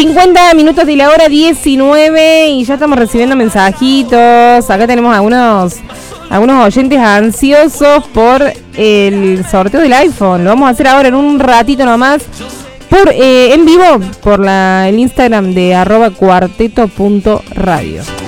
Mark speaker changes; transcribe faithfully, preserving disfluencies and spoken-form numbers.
Speaker 1: cincuenta minutos de la hora diecinueve y ya estamos recibiendo mensajitos. Acá tenemos algunos, algunos oyentes ansiosos por el sorteo del iPhone. Lo vamos a hacer ahora en un ratito nomás. Por, eh, en vivo por la, el Instagram de arroba cuarteto punto radio.